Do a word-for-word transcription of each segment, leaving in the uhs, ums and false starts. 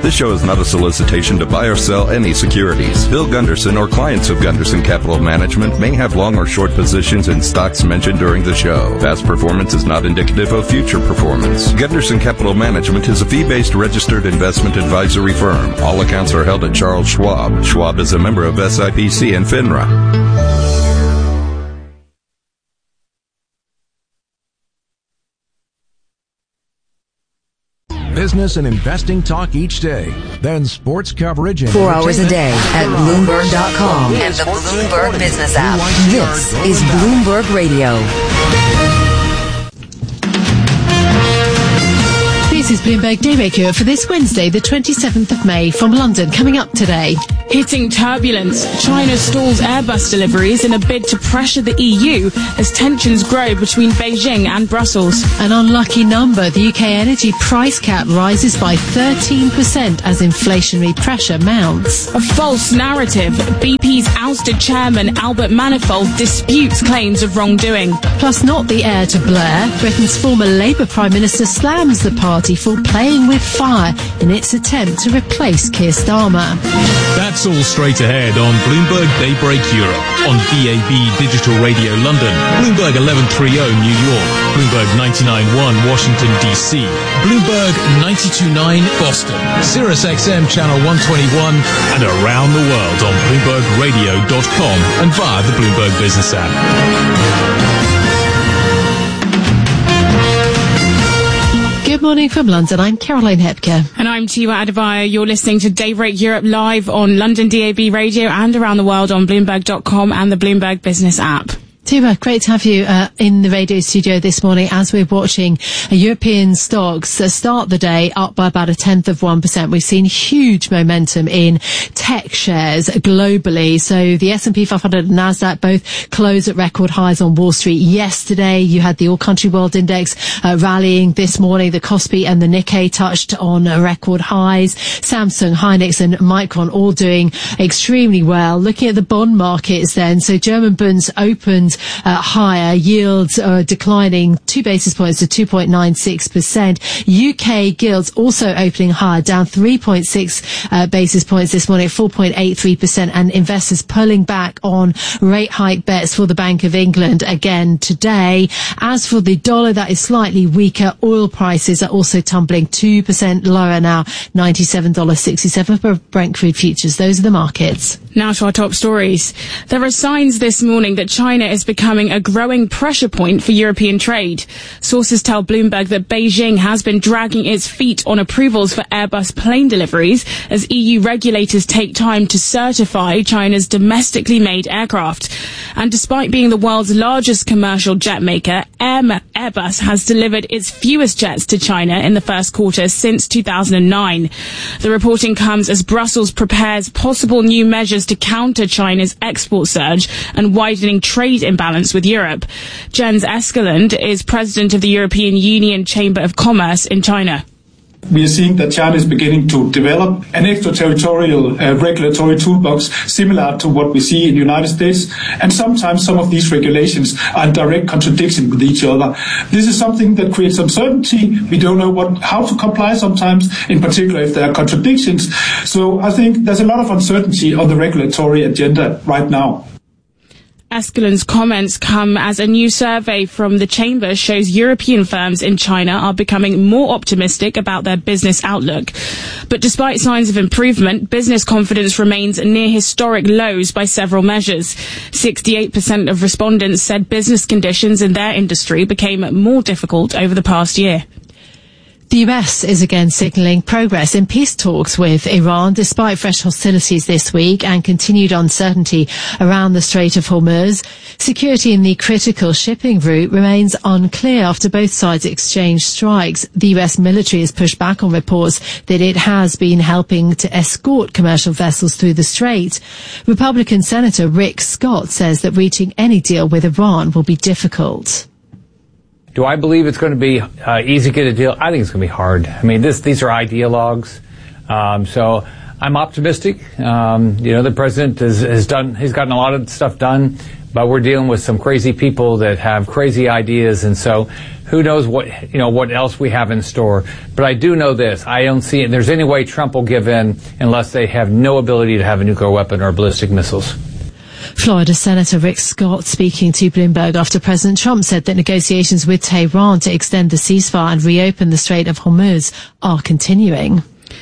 This show is not a solicitation to buy or sell any securities. Bill Gunderson or clients of Gunderson Capital Management may have long or short positions in stocks mentioned during the show. Past performance is not indicative of future performance. Gunderson Capital Management is a fee-based registered investment advisory firm. All accounts are held at Charles Schwab. Schwab is a member of S I P C and FINRA. Business and investing talk each day. Then sports coverage and four hours a day at Bloomberg dot com and the Bloomberg Business app. This is Bloomberg Radio. This is Bloomberg Daybreak Europe for this Wednesday, the twenty-seventh of May, from London. Coming up today. Hitting turbulence, China stalls Airbus deliveries in a bid to pressure the E U as tensions grow between Beijing and Brussels. An unlucky number. The U K energy price cap rises by thirteen percent as inflationary pressure mounts. A false narrative. B P's ousted chairman Albert Manifold disputes claims of wrongdoing. Plus, not the heir to Blair. Britain's former Labour Prime Minister slams the party for playing with fire in its attempt to replace Keir Starmer. That's all straight ahead on Bloomberg Daybreak Europe, on D A B Digital Radio London, Bloomberg eleven thirty New York, Bloomberg ninety-nine point one Washington D C, Bloomberg ninety-two point nine Boston, Sirius X M Channel one twenty-one, and around the world on Bloomberg Radio dot com and via the Bloomberg Business app. Good morning from London. I'm Caroline Hepker. And I'm Tiwa Adivaya. You're listening to Daybreak Europe live on London D A B Radio and around the world on Bloomberg dot com and the Bloomberg Business app. Tiwa, great to have you uh, in the radio studio this morning as we're watching uh, European stocks uh, start the day up by about a tenth of one percent. We've seen huge momentum in tech shares globally. So the S and P five hundred and NASDAQ both closed at record highs on Wall Street yesterday. You had the All Country World Index uh, rallying this morning. The Kospi and the Nikkei touched on uh, record highs. Samsung, Hynix and Micron all doing extremely well. Looking at the bond markets then, so German bonds opened Uh, higher, yields are declining two basis points to two point nine six percent. U K gilts also opening higher, down three point six uh, basis points this morning, four point eight three percent, and investors pulling back on rate hike bets for the Bank of England again today. As for the dollar, that is slightly weaker. Oil prices are also tumbling two percent lower now, ninety-seven dollars and sixty-seven cents for Brent crude futures. Those are the markets. Now to our top stories. There are signs this morning that China is becoming a growing pressure point for European trade. Sources tell Bloomberg that Beijing has been dragging its feet on approvals for Airbus plane deliveries as E U regulators take time to certify China's domestically made aircraft. And despite being the world's largest commercial jet maker, Airbus has delivered its fewest jets to China in the first quarter since two thousand nine. The reporting comes as Brussels prepares possible new measures to counter China's export surge and widening trade imbalance with Europe. Jens Eskeland is president of the European Union Chamber of Commerce in China. We are seeing that China is beginning to develop an extraterritorial uh, regulatory toolbox similar to what we see in the United States, and sometimes some of these regulations are in direct contradiction with each other. This is something that creates uncertainty. We don't know what how to comply sometimes, in particular if there are contradictions. So I think there's a lot of uncertainty on the regulatory agenda right now. Eskeland's comments come as a new survey from the Chamber shows European firms in China are becoming more optimistic about their business outlook. But despite signs of improvement, business confidence remains near historic lows by several measures. sixty-eight percent of respondents said business conditions in their industry became more difficult over the past year. The U S is again signalling progress in peace talks with Iran despite fresh hostilities this week and continued uncertainty around the Strait of Hormuz. Security in the critical shipping route remains unclear after both sides exchanged strikes. The U S military has pushed back on reports that it has been helping to escort commercial vessels through the strait. Republican Senator Rick Scott says that reaching any deal with Iran will be difficult. Do I believe it's going to be uh, easy to get a deal? I think it's going to be hard. I mean, this, these are ideologues. Um, so I'm optimistic. Um, you know, the president has, has done, he's gotten a lot of stuff done. but we're dealing with some crazy people that have crazy ideas, and so who knows what, you know, what else we have in store. But I do know this. I don't see it. There's any way Trump will give in unless they have no ability to have a nuclear weapon or ballistic missiles. Florida Senator Rick Scott speaking to Bloomberg after President Trump said that negotiations with Tehran to extend the ceasefire and reopen the Strait of Hormuz are continuing.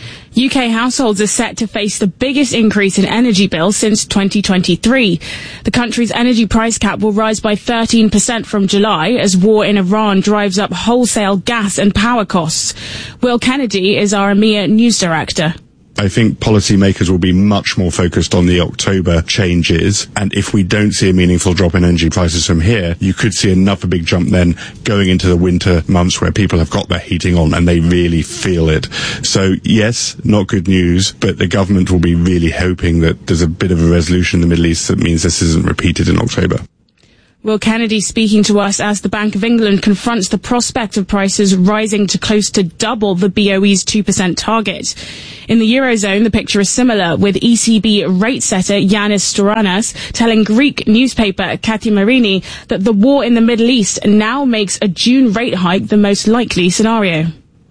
U K households are set to face the biggest increase in energy bills since twenty twenty-three. The country's energy price cap will rise by thirteen percent from July as war in Iran drives up wholesale gas and power costs. Will Kennedy is our EMEA news director. I think policymakers will be much more focused on the October changes, and if we don't see a meaningful drop in energy prices from here, you could see another big jump then going into the winter months where people have got their heating on and they really feel it. So yes, not good news, but the government will be really hoping that there's a bit of a resolution in the Middle East that means this isn't repeated in October. Will Kennedy speaking to us as the Bank of England confronts the prospect of prices rising to close to double the B O E's two percent target. In the Eurozone, the picture is similar, with E C B rate setter Yanis Stouranas telling Greek newspaper Kathimerini that the war in the Middle East now makes a June rate hike the most likely scenario.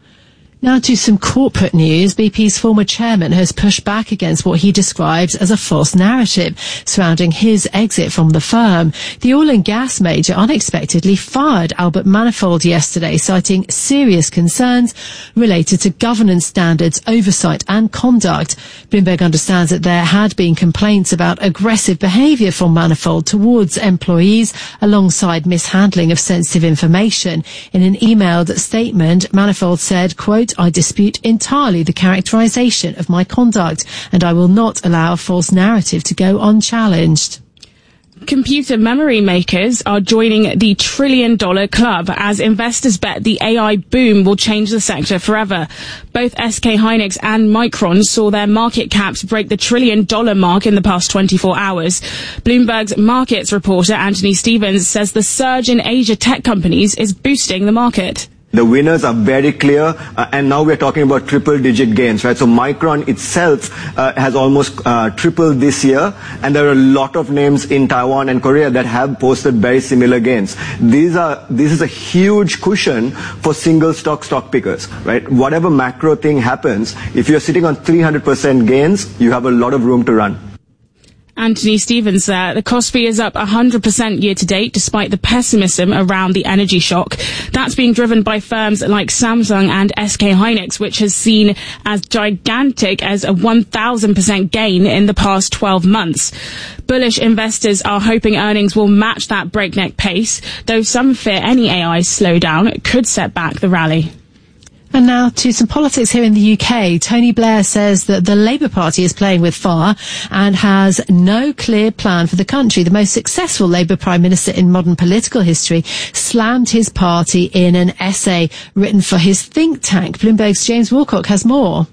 Now to some corporate news. B P's former chairman has pushed back against what he describes as a false narrative surrounding his exit from the firm. The oil and gas major unexpectedly fired Albert Manifold yesterday, citing serious concerns related to governance standards, oversight and conduct. Bloomberg understands that there had been complaints about aggressive behaviour from Manifold towards employees alongside mishandling of sensitive information. In an emailed statement, Manifold said, quote, "I dispute entirely the characterisation of my conduct, and I will not allow a false narrative to go unchallenged." Computer memory makers are joining the trillion dollar club as investors bet the A I boom will change the sector forever. Both S K Hynix and Micron saw their market caps break the trillion dollar mark in the past twenty-four hours. Bloomberg's markets reporter Anthony Stevens says the surge in Asia tech companies is boosting the market. The winners are very clear, uh, and now we're talking about triple-digit gains, right? So Micron itself uh, has almost uh, tripled this year, and there are a lot of names in Taiwan and Korea that have posted very similar gains. These are this is a huge cushion for single stock stock pickers, right? Whatever macro thing happens, if you're sitting on three hundred percent gains, you have a lot of room to run. Anthony Stevens there. The Kospi is up one hundred percent year to date despite the pessimism around the energy shock. That's being driven by firms like Samsung and S K Hynix, which has seen as gigantic as a one thousand percent gain in the past twelve months. Bullish investors are hoping earnings will match that breakneck pace, though some fear any A I slowdown could set back the rally. And now to some politics here in the U K. Tony Blair says that the Labour Party is playing with fire and has no clear plan for the country. The most successful Labour Prime Minister in modern political history slammed his party in an essay written for his think tank. Bloomberg's James Wilcock has more.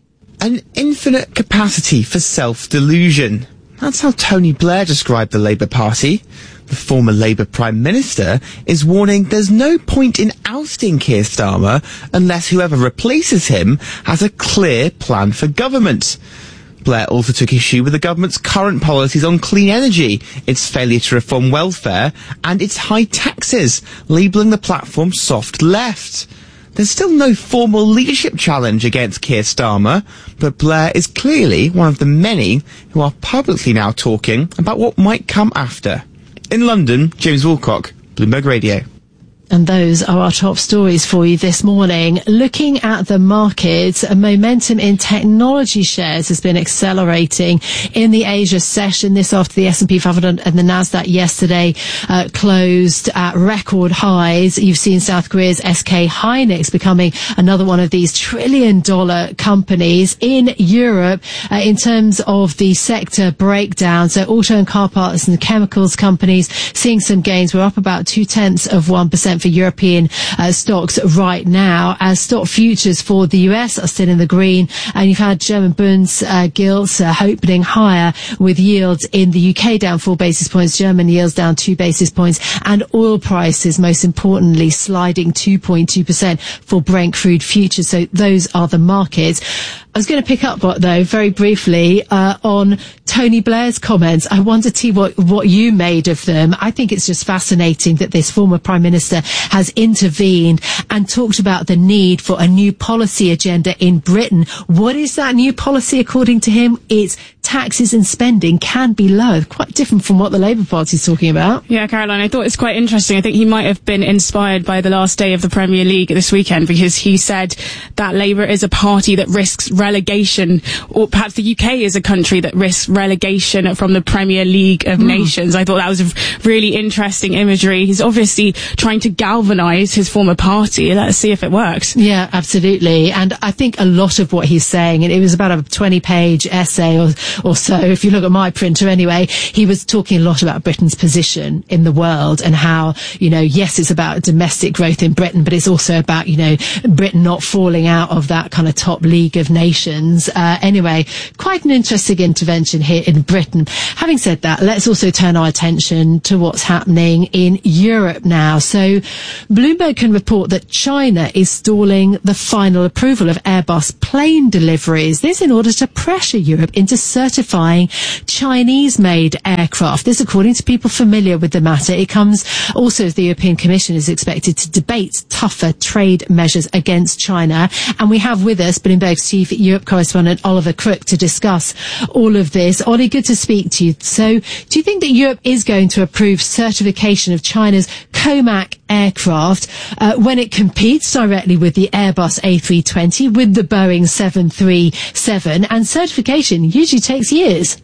An infinite capacity for self-delusion. That's how Tony Blair described the Labour Party. The former Labour Prime Minister is warning there's no point in ousting Keir Starmer unless whoever replaces him has a clear plan for government. Blair also took issue with the government's current policies on clean energy, its failure to reform welfare, and its high taxes, labelling the platform soft left. There's still no formal leadership challenge against Keir Starmer, but Blair is clearly one of the many who are publicly now talking about what might come after. In London, James Wilcock, Bloomberg Radio. And those are our top stories for you this morning. Looking at the markets, a momentum in technology shares has been accelerating in the Asia session. This after the S and P five hundred and the Nasdaq yesterday uh, closed at record highs. You've seen South Korea's S K Hynix becoming another one of these trillion dollar companies. In Europe, uh, in terms of the sector breakdown, so auto and car parts and chemicals companies seeing some gains. We're up about two tenths of one percent for European uh, stocks right now, as stock futures for the U S are still in the green, and you've had German Bunds uh, gilts uh, opening higher, with yields in the U K down four basis points, German yields down two basis points, and oil prices, most importantly, sliding two point two percent for Brent crude futures. So those are the markets. I was going to pick up, though, very briefly uh, on Tony Blair's comments. I wonder, T, what, what you made of them. I think it's just fascinating that this former Prime Minister has intervened and talked about the need for a new policy agenda in Britain. What is that new policy, according to him? It's taxes and spending can be lowered. Quite different from what the Labour Party is talking about. Yeah, Caroline, I thought it's quite interesting. I think he might have been inspired by the last day of the Premier League this weekend, because he said that Labour is a party that risks relegation, or perhaps the U K is a country that risks relegation from the Premier League of mm. Nations. I thought that was a really interesting imagery. He's obviously trying to galvanise his former party. Let's see if it works. Yeah, absolutely. And I think a lot of what he's saying, and it was about a twenty page essay or, or so, if you look at my printer anyway, he was talking a lot about Britain's position in the world and how, you know, yes, it's about domestic growth in Britain, but it's also about, you know, Britain not falling out of that kind of top league of nations. Uh, anyway, quite an interesting intervention here in Britain. Having said that, let's also turn our attention to what's happening in Europe now. So Bloomberg can report that China is stalling the final approval of Airbus plane deliveries. This in order to pressure Europe into certifying Chinese-made aircraft. This according to people familiar with the matter. It comes also as the European Commission is expected to debate tougher trade measures against China. And we have with us Bloomberg's chief Europe correspondent Oliver Crook to discuss all of this. Ollie, good to speak to you. So do you think that Europe is going to approve certification of China's Comac aircraft uh, when it competes directly with the Airbus A three twenty, with the Boeing seven thirty-seven, and certification usually takes years?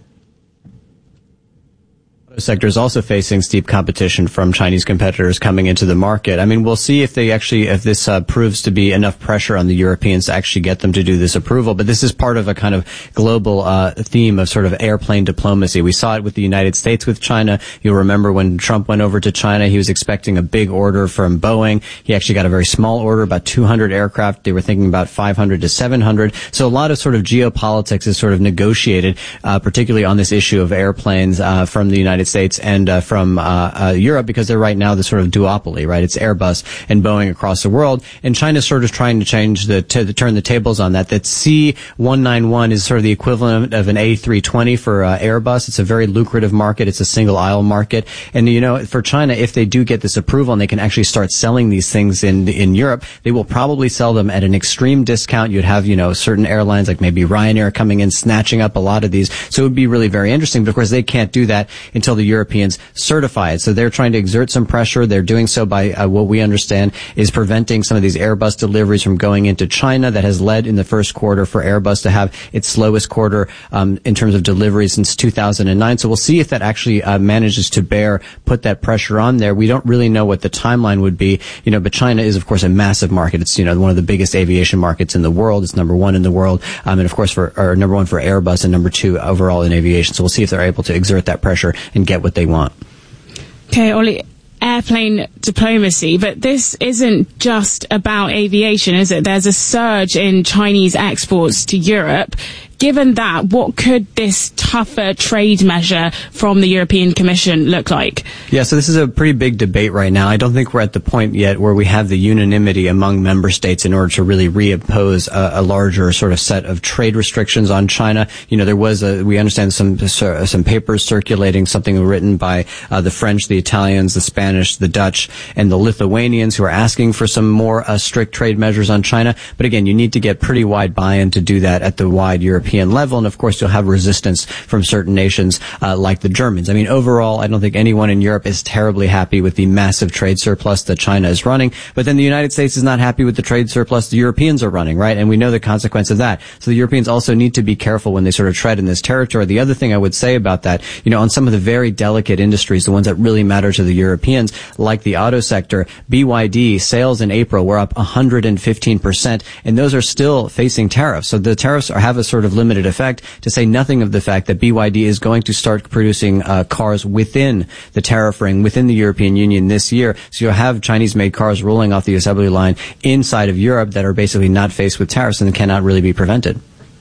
The sector is also facing steep competition from Chinese competitors coming into the market. I mean, we'll see if they actually, if this uh, proves to be enough pressure on the Europeans to actually get them to do this approval. But this is part of a kind of global uh, theme of sort of airplane diplomacy. We saw it with the United States with China. You'll remember when Trump went over to China, he was expecting a big order from Boeing. He actually got a very small order, about two hundred aircraft. They were thinking about five hundred to seven hundred. So a lot of sort of geopolitics is sort of negotiated, uh, particularly on this issue of airplanes uh, from the United States and uh, from uh, uh, Europe, because they're right now the sort of duopoly, right? It's Airbus and Boeing across the world, and China's sort of trying to change the to, to turn the tables on that. That C one ninety-one is sort of the equivalent of an A three twenty for uh, Airbus. It's a very lucrative market. It's a single aisle market, and you know, for China, if they do get this approval and they can actually start selling these things in in Europe, they will probably sell them at an extreme discount. You'd have, you know, certain airlines like maybe Ryanair coming in snatching up a lot of these. So it would be really very interesting. But of course, they can't do that until the Europeans certify it. So they're trying to exert some pressure. They're doing so by uh, what we understand is preventing some of these Airbus deliveries from going into China. That has led in the first quarter for Airbus to have its slowest quarter um, in terms of deliveries since two thousand nine. So we'll see if that actually uh, manages to bear, put that pressure on there. We don't really know what the timeline would be, you know, but China is, of course, a massive market. It's, you know, one of the biggest aviation markets in the world. It's number one in the world. Um, and of course, for, or number one for Airbus and number two overall in aviation. So we'll see if they're able to exert that pressure and get what they want. Okay, Ollie, airplane diplomacy, but this isn't just about aviation, is it? There's a surge in Chinese exports to Europe. Given that, what could this tougher trade measure from the European Commission look like? Yeah, so this is a pretty big debate right now. I don't think we're at the point yet where we have the unanimity among member states in order to really reimpose a, a larger sort of set of trade restrictions on China. You know, there was a, we understand some some papers circulating, something written by uh, the French, the Italians, the Spanish, the Dutch, and the Lithuanians, who are asking for some more uh, strict trade measures on China. But again, you need to get pretty wide buy-in to do that at the wide European level, and of course you'll have resistance from certain nations uh, like the Germans. I mean, overall, I don't think anyone in Europe is terribly happy with the massive trade surplus that China is running, but then the United States is not happy with the trade surplus the Europeans are running, right? And we know the consequence of that. So the Europeans also need to be careful when they sort of tread in this territory. The other thing I would say about that, you know, on some of the very delicate industries, the ones that really matter to the Europeans, like the auto sector, B Y D sales in April were up one hundred fifteen percent, and those are still facing tariffs. So the tariffs are, have a sort of limited effect, to say nothing of the fact that B Y D is going to start producing uh, cars within the tariff ring, within the European Union this year. So you'll have Chinese-made cars rolling off the assembly line inside of Europe that are basically not faced with tariffs and cannot really be prevented.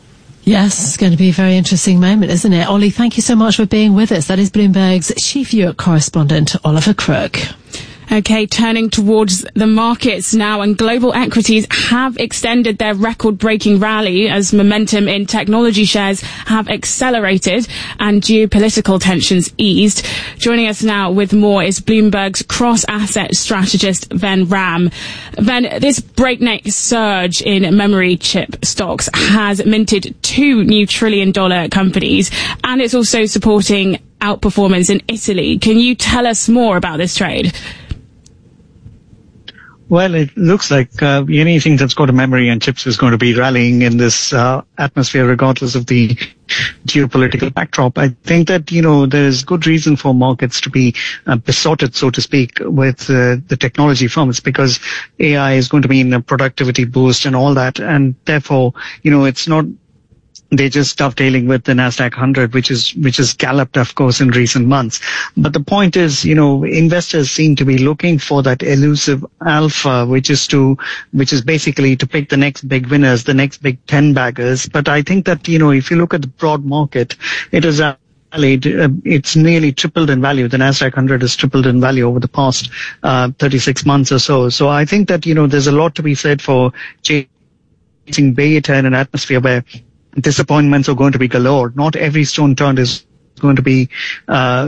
Yes, it's going to be a very interesting moment, isn't it? Ollie, thank you so much for being with us. That is Bloomberg's chief Europe correspondent, Oliver Crook. Okay, turning towards the markets now, and global equities have extended their record-breaking rally as momentum in technology shares have accelerated and geopolitical tensions eased. Joining us now with more is Bloomberg's cross-asset strategist, Ven Ram. Ven, this breakneck surge in memory chip stocks has minted two new trillion-dollar companies, and it's also supporting outperformance in Italy. Can you tell us more about this trade? Well, it looks like uh, anything that's got a memory and chips is going to be rallying in this uh, atmosphere, regardless of the geopolitical backdrop. I think that, you know, there's good reason for markets to be uh, besotted, so to speak, with uh, the technology firms, because A I is going to mean a productivity boost and all that. And therefore, you know, it's not they're just dovetailing with the Nasdaq one hundred, which is which has galloped, of course, in recent months. But the point is, you know, investors seem to be looking for that elusive alpha, which is to which is basically to pick the next big winners, the next big ten baggers. But I think that, you know, if you look at the broad market, it is a it's nearly tripled in value. The Nasdaq one hundred has tripled in value over the past uh, thirty-six months or so. So I think that, you know, there's a lot to be said for chasing beta in an atmosphere where disappointments are going to be galore. Not every stone turned is going to be uh